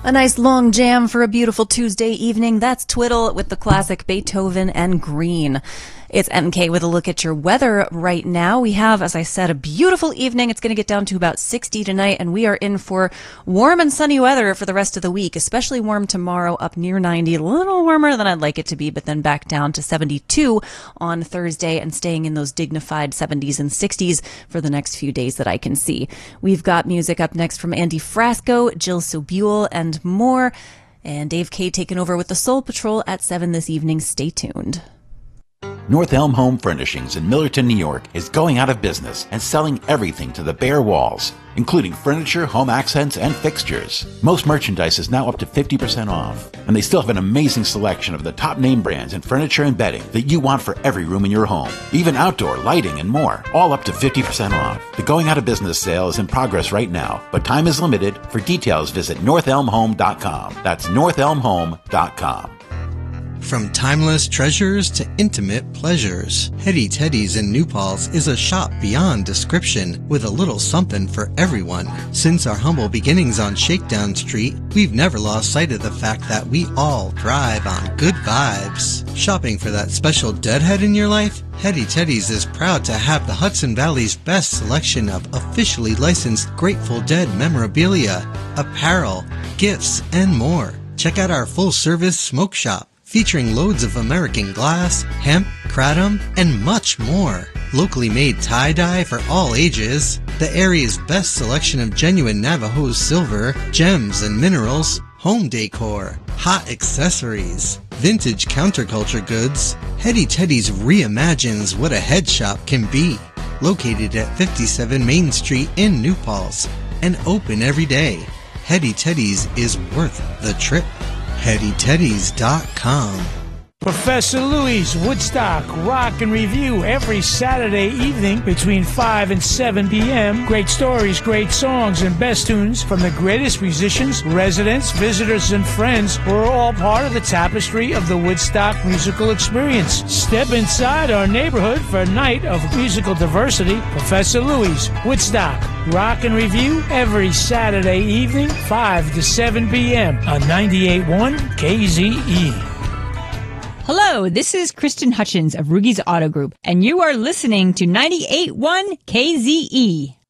A nice long jam for a beautiful Tuesday evening. That's Twiddle with the classic Beethoven and Green. It's MK with a look at your weather right now. We have, as I said, a beautiful evening. It's going to get down to about 60 tonight, and we are in for warm and sunny weather for the rest of the week, especially warm tomorrow, up near 90, a little warmer than I'd like it to be, but then back down to 72 on Thursday and staying in those dignified 70s and 60s for the next few days that I can see. We've got music up next from Andy Frasco, Jill Sobule, and more. And Dave K taking over with the Soul Patrol at 7 this evening. Stay tuned. North Elm Home Furnishings in Millerton, New York is going out of business and selling everything to the bare walls, including furniture, home accents, and fixtures. Most merchandise is now up to 50% off, and they still have an amazing selection of the top name brands in furniture and bedding that you want for every room in your home, even outdoor lighting and more, all up to 50% off. The going out of business sale is in progress right now, but time is limited. For details, visit northelmhome.com. That's northelmhome.com. From timeless treasures to intimate pleasures, Hetty Teddy's in New Paltz is a shop beyond description with a little something for everyone. Since our humble beginnings on Shakedown Street, we've never lost sight of the fact that we all thrive on good vibes. Shopping for that special deadhead in your life? Hetty Teddy's is proud to have the Hudson Valley's best selection of officially licensed Grateful Dead memorabilia, apparel, gifts, and more. Check out our full-service smoke shop, featuring loads of American glass, hemp, kratom, and much more. Locally made tie-dye for all ages, the area's best selection of genuine Navajo silver, gems and minerals, home decor, hot accessories, vintage counterculture goods. Hetty Teddy's reimagines what a head shop can be. Located at 57 Main Street in New Paltz and open every day. Hetty Teddy's is worth the trip. HettyTeddies.com. Professor Louie's Woodstock Rock and Review every Saturday evening between 5 and 7 p.m. Great stories, great songs, and best tunes from the greatest musicians, residents, visitors, and friends who are all part of the tapestry of the Woodstock musical experience. Step inside our neighborhood for a night of musical diversity. Professor Louie's Woodstock Rock and Review every Saturday evening, 5 to 7 p.m. on 98.1 KZE. Hello, this is Kristen Hutchins of Rugy's Auto Group, and you are listening to 98.1 KZE.